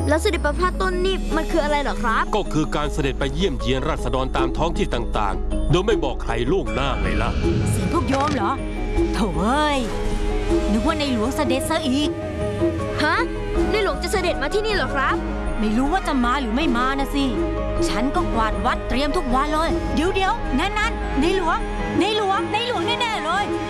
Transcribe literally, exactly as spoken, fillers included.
แล้วเสด็จประพาสต้นนี่มันคืออะไรเหรอครับก็คือการเสด็จไปเยี่ยมเยียนราษฎรตามท้องที่ต่างๆโดยไม่บอกใครล่วงหน้าไงล่ะเสียงพวกโยมเหรอโถ่เอ้ยนึกว่าในหลวงเสด็จซะอีกฮะในหลวงจะเสด็จมาที่นี่เหรอครับไม่รู้ว่าจะมาหรือไม่มานะสิฉันก็กวาดวัดเตรียมทุกวันเลยเดี๋ยวเดี๋ยวนั่นนั่นในหลวงในหลวงในหลวงแน่ๆเลย